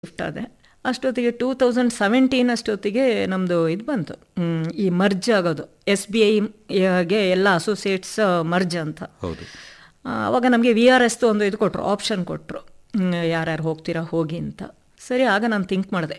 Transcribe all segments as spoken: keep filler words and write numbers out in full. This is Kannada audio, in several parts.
ಶಿಫ್ಟ್ ಆದೆ. ಅಷ್ಟೊತ್ತಿಗೆ ಟೂ ತೌಸಂಡ್ ಸೆವೆಂಟೀನ್ ಅಷ್ಟೊತ್ತಿಗೆ ನಮ್ಮದು ಇದು ಬಂತು, ಮ್, ಈ ಮರ್ಜ್ ಆಗೋದು, ಎಸ್ ಬಿ ಐಗೆ ಎಲ್ಲ ಅಸೋಸಿಯೇಟ್ಸ್ ಮರ್ಜ್ ಅಂತ. ಹೌದು. ಆ, ಅವಾಗ ನಮಗೆ ವಿ ಆರ್ ಎಸ್ದು ಒಂದು ಇದು ಕೊಟ್ಟರು, ಆಪ್ಷನ್ ಕೊಟ್ಟರು, ಯಾರ್ಯಾರು ಹೋಗ್ತೀರಾ ಹೋಗಿ ಅಂತ. ಸರಿ, ಆಗ ನಾನು ಥಿಂಕ್ ಮಾಡಿದೆ,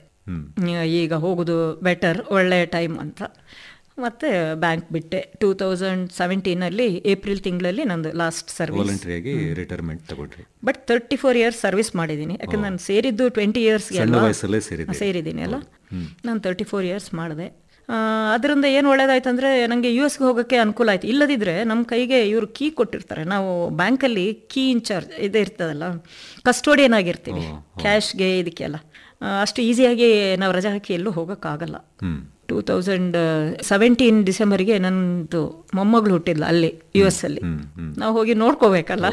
ಈಗ ಹೋಗೋದು ಬೆಟರ್, ಒಳ್ಳೆ ಟೈಮ್ ಅಂತ. ಮತ್ತು ಬ್ಯಾಂಕ್ ಬಿಟ್ಟೆ. ಟೂ ತೌಸಂಡ್ ಸೆವೆಂಟೀನಲ್ಲಿ ಏಪ್ರಿಲ್ ತಿಂಗಳಲ್ಲಿ ನಂದು ಲಾಸ್ಟ್ ಸರ್ವಿಸ್. ವಾಲಂಟರಿಯಾಗಿ ರಿಟೈರ್ಮೆಂಟ್ ತಗೊಂಡ್ರಿ. But thirty four years service ಮಾಡಿದ್ದೀನಿ. ಯಾಕಂದ್ರೆ ನಾನು ಸೇರಿದ್ದು ಟ್ವೆಂಟಿ ಇಯರ್ಸ್ಗೆ ಅಲ್ವಾ, ವಯಸ್ಸಲ್ಲೇ ಸೇರಿದ್ದೆ. ಸೇರಿದ್ದೀನಿ ಅಲ್ಲ. ನಾನು ತರ್ಟಿ ಫೋರ್ ಇಯರ್ಸ್ ಮಾಡಿದೆ. ಅದರಿಂದ ಏನು ಒಳ್ಳೇದಾಯ್ತು ಅಂದರೆ ನನಗೆ ಯು ಎಸ್ಗೆ ಹೋಗೋಕ್ಕೆ ಅನುಕೂಲ ಆಯಿತು. ಇಲ್ಲದಿದ್ದರೆ ನಮ್ಮ ಕೈಗೆ ಇವರು ಕೀ ಕೊಟ್ಟಿರ್ತಾರೆ. ನಾವು ಬ್ಯಾಂಕಲ್ಲಿ ಕೀ ಇನ್ಚಾರ್ಜ್ ಇದು ಇರ್ತದಲ್ಲ, ಕಸ್ಟೋಡಿಯನ್ ಆಗಿರ್ತೀವಿ ಕ್ಯಾಶ್ಗೆ ಇದಕ್ಕೆಲ್ಲ. ಆ, ಅಷ್ಟು ಈಸಿಯಾಗಿ ನಾವು ರಜೆ ಹಾಕಿ ಎಲ್ಲೂ ಹೋಗೋಕ್ಕಾಗಲ್ಲ. ಟೂ ತೌಸಂಡ್ ಸೆವೆಂಟೀನ್ ಡಿಸೆಂಬರ್ಗೆ ನನ್ನದು ಮೊಮ್ಮಗಳು ಹುಟ್ಟಿದ್ಲ ಅಲ್ಲಿ ಯು ಎಸ್ ಅಲ್ಲಿ. ನಾವು ಹೋಗಿ ನೋಡ್ಕೋಬೇಕಲ್ಲ.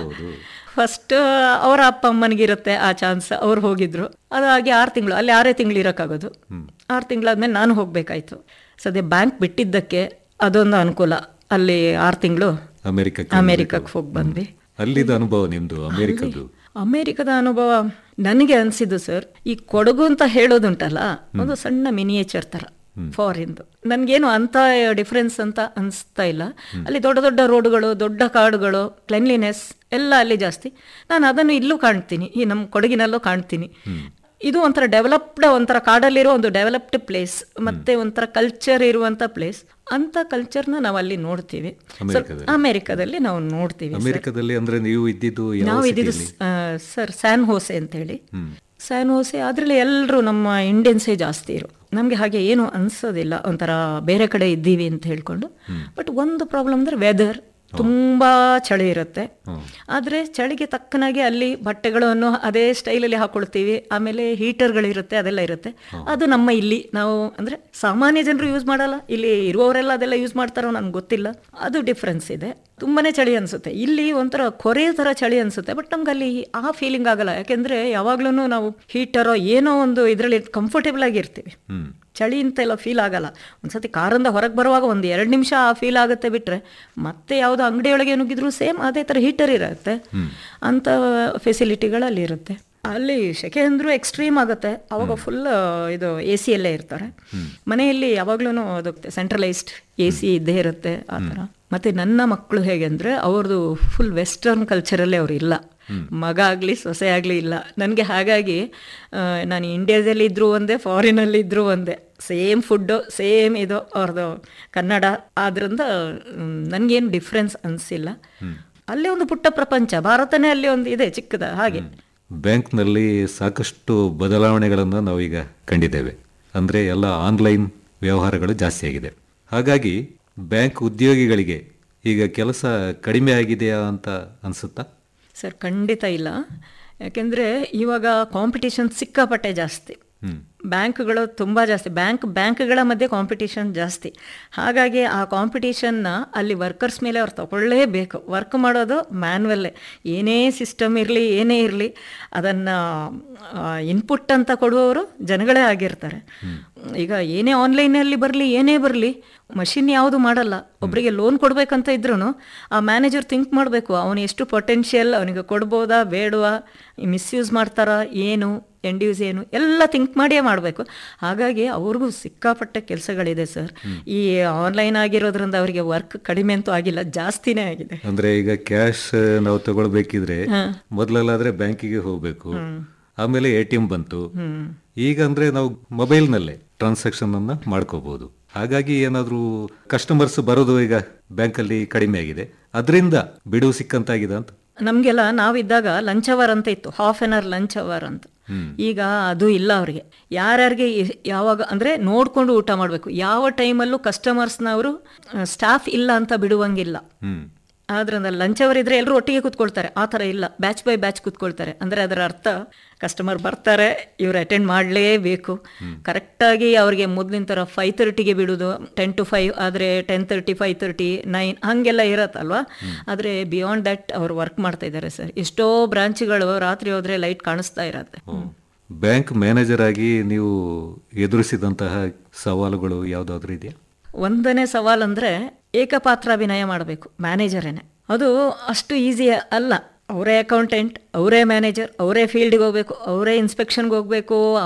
ಫಸ್ಟ್ ಅವರ ಅಪ್ಪ ಅಮ್ಮನಿಗಿರುತ್ತೆ ಆ ಚಾನ್ಸ್, ಅವ್ರು ಹೋಗಿದ್ರು. ಅದಾಗಿ ಆರು ತಿಂಗಳು ಅಲ್ಲಿ ಆರೇ ತಿಂಗಳು ಇರೋಕ್ಕಾಗೋದು. ಆರು ತಿಂಗಳಾದ್ಮೇಲೆ ನಾನು ಹೋಗಬೇಕಾಯ್ತು. ಸದ್ಯ ಬ್ಯಾಂಕ್ ಬಿಟ್ಟಿದ್ದಕ್ಕೆ ಅದೊಂದು ಅನುಕೂಲ. ಅಲ್ಲಿ ಆರು ತಿಂಗಳು ಅಮೆರಿಕಕ್ಕೆ ಅಮೆರಿಕಕ್ಕೆ ಹೋಗಿ ಬಂದ್ವಿ. ಅಲ್ಲಿದ್ದ ಅನುಭವ ನಿಮ್ದು ಅಮೆರಿಕದ್ದು? ಅಮೇರಿಕದ ಅನುಭವ ನನಗೆ ಅನಿಸಿದ್ದು ಸರ್, ಈ ಕೊಡಗು ಅಂತ ಹೇಳೋದುಂಟಲ್ಲ, ಒಂದು ಸಣ್ಣ ಮಿನಿಯೇಚರ್ ಥರ ಫಾರಿನ್ದು. ನನಗೇನು ಅಂಥ ಡಿಫ್ರೆನ್ಸ್ ಅಂತ ಅನಿಸ್ತಾ ಇಲ್ಲ. ಅಲ್ಲಿ ದೊಡ್ಡ ದೊಡ್ಡ ರೋಡ್ಗಳು, ದೊಡ್ಡ ಕಾಡುಗಳು, ಕ್ಲೆನ್ಲಿನೆಸ್ ಎಲ್ಲ ಅಲ್ಲಿ ಜಾಸ್ತಿ. ನಾನು ಅದನ್ನು ಇಲ್ಲೂ ಕಾಣ್ತೀನಿ, ಈ ನಮ್ಮ ಕೊಡಗಿನಲ್ಲೂ ಕಾಣ್ತೀನಿ. ಇದು ಒಂಥರ ಡೆವಲಪ್ಡ್, ಒಂಥರ ಕಾಡಲ್ಲಿರೋ ಒಂದು ಡೆವಲಪ್ಡ್ ಪ್ಲೇಸ್, ಮತ್ತೆ ಒಂಥರ ಕಲ್ಚರ್ ಇರುವಂಥ ಪ್ಲೇಸ್. ಅಂತ ಕಲ್ಚರ್ನ ನಾವು ಅಲ್ಲಿ ನೋಡ್ತೀವಿ. ಅಮೆರಿಕದಲ್ಲಿ ನಾವು ನೋಡ್ತೀವಿ. ಅಮೆರಿಕದಲ್ಲಿ ಅಂದ್ರೆ ನೀವು ಇದ್ದಿದ್ದು ಯಾವ ನಾವು ಇದ್ದಿದ್ದು ಸಿಟಿಯಲ್ಲಿ? ಸರ್ ಸ್ಯಾನ್ ಹೋಸೆ ಅಂತೇಳಿ. ಸ್ಯಾನ್ ಹೋಸೆ, ಅದರಲ್ಲಿ ಎಲ್ಲರೂ ನಮ್ಮ ಇಂಡಿಯನ್ಸೇ ಜಾಸ್ತಿ ಇರು. ನಮಗೆ ಹಾಗೆ ಏನು ಅನ್ಸೋದಿಲ್ಲ, ಒಂಥರ ಬೇರೆ ಕಡೆ ಇದ್ದೀವಿ ಅಂತ ಹೇಳ್ಕೊಂಡು. ಬಟ್ ಒಂದು ಪ್ರಾಬ್ಲಮ್ ಅಂದರೆ ವೆದರ್ ತುಂಬ ಚಳಿ ಇರುತ್ತೆ. ಆದರೆ ಚಳಿಗೆ ತಕ್ಕನಾಗಿ ಅಲ್ಲಿ ಬಟ್ಟೆಗಳನ್ನು ಅದೇ ಸ್ಟೈಲಲ್ಲಿ ಹಾಕೊಳ್ತೀವಿ. ಆಮೇಲೆ ಹೀಟರ್ಗಳಿರುತ್ತೆ, ಅದೆಲ್ಲ ಇರುತ್ತೆ. ಅದು ನಮ್ಮ ಇಲ್ಲಿ ನಾವು ಅಂದರೆ ಸಾಮಾನ್ಯ ಜನರು ಯೂಸ್ ಮಾಡಲ್ಲ, ಇಲ್ಲಿ ಇರುವವರೆಲ್ಲ ಅದೆಲ್ಲ ಯೂಸ್ ಮಾಡ್ತಾರೋ ನನಗೆ ಗೊತ್ತಿಲ್ಲ. ಅದು ಡಿಫ್ರೆನ್ಸ್ ಇದೆ. ತುಂಬಾ ಚಳಿ ಅನಿಸುತ್ತೆ. ಇಲ್ಲಿ ಒಂಥರ ಕೊರೆ ಥರ ಚಳಿ ಅನಿಸುತ್ತೆ. ಬಟ್ ನಮ್ಗೆ ಅಲ್ಲಿ ಆ ಫೀಲಿಂಗ್ ಆಗಲ್ಲ. ಯಾಕೆಂದರೆ ಯಾವಾಗ್ಲೂ ನಾವು ಹೀಟರೋ ಏನೋ ಒಂದು ಇದರಲ್ಲಿ ಕಂಫರ್ಟೇಬಲ್ ಆಗಿರ್ತೀವಿ. ಚಳಿ ಅಂತೆಲ್ಲ ಫೀಲ್ ಆಗಲ್ಲ. ಒಂದ್ಸತಿ ಕಾರಿಂದ ಹೊರಗೆ ಬರುವಾಗ ಒಂದು ಎರಡು ನಿಮಿಷ ಆ ಫೀಲ್ ಆಗುತ್ತೆ, ಬಿಟ್ಟರೆ ಮತ್ತೆ ಯಾವುದೋ ಅಂಗಡಿಯೊಳಗೆ ನುಗ್ಗಿದ್ರು ಸೇಮ್ ಅದೇ ಥರ ಹೀಟರ್ ಇರುತ್ತೆ. ಅಂಥ ಫೆಸಿಲಿಟಿಗಳಲ್ಲಿ ಇರುತ್ತೆ. ಅಲ್ಲಿ ಸೆಕೆ ಅಂದರೂ ಎಕ್ಸ್ಟ್ರೀಮ್ ಆಗುತ್ತೆ. ಅವಾಗ ಫುಲ್ ಇದು ಎ ಸಿ ಎಲ್ಲೇ ಇರ್ತಾರೆ. ಮನೆಯಲ್ಲಿ ಯಾವಾಗ್ಲೂ ಅದಕ್ಕೆ ಸೆಂಟ್ರಲೈಸ್ಡ್ ಎ ಸಿ ಇದ್ದೇ ಇರುತ್ತೆ ಆ ಥರ. ಮತ್ತು ನನ್ನ ಮಕ್ಕಳು ಹೇಗೆ ಅಂದರೆ ಅವ್ರದ್ದು ಫುಲ್ ವೆಸ್ಟರ್ನ್ ಕಲ್ಚರಲ್ಲೇ ಅವರು ಇಲ್ಲ. ಮಗ ಆಗಲಿ ಸೊಸೆ ಆಗಲಿ ಇಲ್ಲ. ನನಗೆ ಹಾಗಾಗಿ ನಾನು ಇಂಡಿಯಾದಲ್ಲಿ ಇದ್ದರೂ ಒಂದೇ, ಫಾರಿನಲ್ಲಿ ಇದ್ದರೂ ಒಂದೇ, ಸೇಮ್ ಫುಡ್ಡು, ಸೇಮ್ ಇದು ಅವ್ರದ್ದು ಕನ್ನಡ. ಆದ್ದರಿಂದ ನನಗೇನು ಡಿಫ್ರೆನ್ಸ್ ಅನಿಸಿಲ್ಲ. ಅಲ್ಲೇ ಒಂದು ಪುಟ್ಟ ಪ್ರಪಂಚ, ಭಾರತನೇ ಅಲ್ಲಿ ಒಂದು ಇದೆ ಚಿಕ್ಕದ ಹಾಗೆ. ಬ್ಯಾಂಕ್ನಲ್ಲಿ ಸಾಕಷ್ಟು ಬದಲಾವಣೆಗಳನ್ನು ನಾವೀಗ ಕಂಡಿದ್ದೇವೆ. ಅಂದರೆ ಎಲ್ಲ ಆನ್ಲೈನ್ ವ್ಯವಹಾರಗಳು ಜಾಸ್ತಿ ಆಗಿದೆ. ಹಾಗಾಗಿ ಬ್ಯಾಂಕ್ ಉದ್ಯೋಗಿಗಳಿಗೆ ಈಗ ಕೆಲಸ ಕಡಿಮೆ ಆಗಿದೆಯಾ ಅಂತ ಅನಿಸುತ್ತಾ? ಸರ್ ಖಂಡಿತ ಇಲ್ಲ. ಯಾಕೆಂದರೆ ಇವಾಗ ಕಾಂಪಿಟೇಷನ್ ಸಿಕ್ಕಾಪಟ್ಟೆ ಜಾಸ್ತಿ. ಬ್ಯಾಂಕ್ಗಳು ತುಂಬ ಜಾಸ್ತಿ. ಬ್ಯಾಂಕ್ ಬ್ಯಾಂಕ್ಗಳ ಮಧ್ಯೆ ಕಾಂಪಿಟೇಷನ್ ಜಾಸ್ತಿ. ಹಾಗಾಗಿ ಆ ಕಾಂಪಿಟೇಷನ್ನ ಅಲ್ಲಿ ವರ್ಕರ್ಸ್ ಮೇಲೆ ಅವ್ರು ತಗೊಳ್ಳೇಬೇಕು. ವರ್ಕ್ ಮಾಡೋದು ಮ್ಯಾನ್ಯಲ್ಲೇ. ಏನೇ ಸಿಸ್ಟಮ್ ಇರಲಿ, ಏನೇ ಇರಲಿ, ಅದನ್ನು ಇನ್ಪುಟ್ ಅಂತ ಕೊಡುವವರು ಜನಗಳೇ ಆಗಿರ್ತಾರೆ. ಈಗ ಏನೇ ಆನ್ಲೈನಲ್ಲಿ ಬರಲಿ, ಏನೇ ಬರಲಿ, ಮಷಿನ್ ಯಾವುದು ಮಾಡಲ್ಲ. ಒಬ್ಬರಿಗೆ ಲೋನ್ ಕೊಡಬೇಕಂತ ಇದ್ರೂ ಆ ಮ್ಯಾನೇಜರ್ ಥಿಂಕ್ ಮಾಡಬೇಕು, ಅವನು ಎಷ್ಟು ಪೊಟೆನ್ಷಿಯಲ್, ಅವನಿಗೆ ಕೊಡ್ಬೋದಾ ಬೇಡವಾ, ಮಿಸ್ಯೂಸ್ ಮಾಡ್ತಾರಾ ಏನು, ಎಂಡ್ ಯೂಸ್ ಏನು, ಎಲ್ಲ ಥಿಂಕ್ ಮಾಡಿಯೇ ಮಾಡಬೇಕು. ಹಾಗಾಗಿ ಅವ್ರಿಗೂ ಸಿಕ್ಕಾಪಟ್ಟೆ ಕೆಲಸಗಳಿದೆ ಸರ್. ಈ ಆನ್ಲೈನ್ ಆಗಿರೋದ್ರಿಂದ ಅವರಿಗೆ ವರ್ಕ್ ಕಡಿಮೆ ಅಂತೂ ಆಗಿಲ್ಲ, ಜಾಸ್ತಿನೇ ಆಗಿದೆ. ಅಂದ್ರೆ ಈಗ ಕ್ಯಾಶ್ ನಾವು ತಗೊಳ್ಬೇಕಿದ್ರೆ ಮೊದಲಲ್ಲಾದ್ರೆ ಬ್ಯಾಂಕಿಗೆ ಹೋಗ್ಬೇಕು, ಆಮೇಲೆ ಎ ಟಿ ಎಂ ಬಂತು. ಈಗ ಅಂದ್ರೆ ನಾವು ಮೊಬೈಲ್ನಲ್ಲೇ ಟ್ರಾನ್ಸಾಕ್ಷನ್ ಅನ್ನ ಮಾಡ್ಕೋಬಹುದು. ಹಾಗಾಗಿ ಏನಾದ್ರೂ ಕಸ್ಟಮರ್ಸ್ ಬರೋದು ಈಗ ಬ್ಯಾಂಕಲ್ಲಿ ಕಡಿಮೆ ಆಗಿದೆ, ಅದರಿಂದ ಬಿಡುವು ಸಿಕ್ಕಂತಾಗಿದೆ ಅಂತ. ನಮಗೆಲ್ಲ ನಾವಿದ್ದಾಗ ಲಂಚ್ ಅವರ್ ಅಂತ ಇತ್ತು, half an hour lunch hour ಅಂತ. ಈಗ ಅದು ಇಲ್ಲ ಅವ್ರಿಗೆ. ಯಾರ್ಯಾರಿಗೆ ಯಾವಾಗ ಅಂದರೆ ನೋಡಿಕೊಂಡು ಊಟ ಮಾಡಬೇಕು. ಯಾವ ಟೈಮಲ್ಲೂ ಕಸ್ಟಮರ್ಸ್ನವರು ಸ್ಟಾಫ್ ಇಲ್ಲ ಅಂತ ಬಿಡುವಂಗಿಲ್ಲ. ಆದ್ರಿಂದ ಲಂಚ್ ಅವರ್ ಇದ್ರೆ ಎಲ್ಲರೂ ಒಟ್ಟಿಗೆ ಕೂತ್ಕೊಳ್ತಾರೆ. ಆ ಥರ ಇಲ್ಲ, ಬ್ಯಾಚ್ ಬೈ ಬ್ಯಾಚ್ ಕೂತ್ಕೊಳ್ತಾರೆ. ಅಂದರೆ ಅದರ ಅರ್ಥ ಕಸ್ಟಮರ್ ಬರ್ತಾರೆ, ಇವ್ರು ಅಟೆಂಡ್ ಮಾಡಲೇಬೇಕು. ಕರೆಕ್ಟಾಗಿ ಅವ್ರಿಗೆ ಮೊದಲಿನ ಥರ ಫೈವ್ ತರ್ಟಿಗೆ ಬಿಡೋದು, ಟೆನ್ ಟು ಫೈವ್ ಆದರೆ ten thirty five thirty nine ಹಾಗೆಲ್ಲ ಇರತ್ತಲ್ವಾ. ಆದರೆ ಬಿಯಾಂಡ್ ದಟ್ ಅವ್ರು ವರ್ಕ್ ಮಾಡ್ತಾ ಇದ್ದಾರೆ ಸರ್. ಎಷ್ಟೋ ಬ್ರಾಂಚ್ಗಳು ರಾತ್ರಿ ಹೋದರೆ ಲೈಟ್ ಕಾಣಿಸ್ತಾ ಇರತ್ತೆ. ಬ್ಯಾಂಕ್ ಮ್ಯಾನೇಜರ್ ಆಗಿ ನೀವು ಎದುರಿಸಿದಂತಹ ಸವಾಲುಗಳು ಯಾವುದಾದ್ರೂ ಇದೆಯಾ? ಒಂದನೇ ಸವಾಲಂದರೆ ಏಕಪಾತ್ರಾಭಿನಯ ಮಾಡಬೇಕು ಮ್ಯಾನೇಜರೇನೆ. ಅದು ಅಷ್ಟು ಈಸಿ ಅಲ್ಲ. ಅವರೇ ಅಕೌಂಟೆಂಟ್, ಅವರೇ ಮ್ಯಾನೇಜರ್, ಅವರೇ ಫೀಲ್ಡ್ಗೆ ಹೋಗಬೇಕು, ಅವರೇ ಇನ್ಸ್ಪೆಕ್ಷನ್ಗೆ ಹೋಗಬೇಕು,